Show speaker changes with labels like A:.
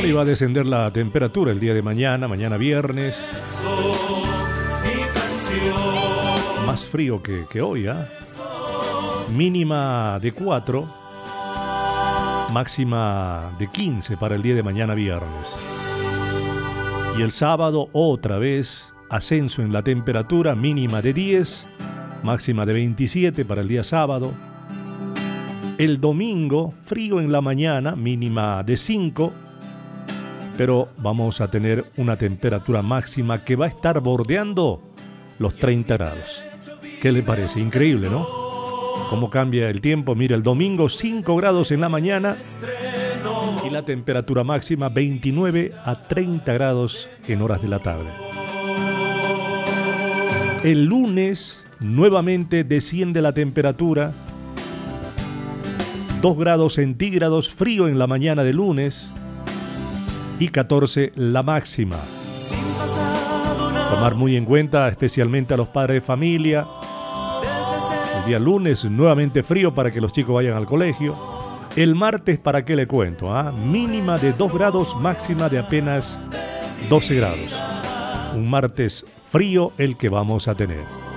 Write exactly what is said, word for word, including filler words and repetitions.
A: Y va a descender la temperatura el día de mañana, mañana viernes. Más frío que, que hoy, ¿eh? Mínima de cuatro, máxima de quince para el día de mañana viernes. Y el sábado otra vez ascenso en la temperatura, mínima de diez, máxima de veintisiete para el día sábado. El domingo frío en la mañana, mínima de cinco, pero vamos a tener una temperatura máxima que va a estar bordeando los treinta grados. ¿Qué le parece? Increíble, ¿no? Cómo cambia el tiempo. Mira, el domingo cinco grados en la mañana y la temperatura máxima veintinueve a treinta grados en horas de la tarde. El lunes nuevamente desciende la temperatura, dos grados centígrados, frío en la mañana de lunes y catorce la máxima. Tomar muy en cuenta, especialmente a los padres de familia. El día lunes nuevamente frío para que los chicos vayan al colegio. El martes, ¿para qué le cuento? ¿Ah? Mínima de dos grados, máxima de apenas doce grados. Un martes frío el que vamos a tener.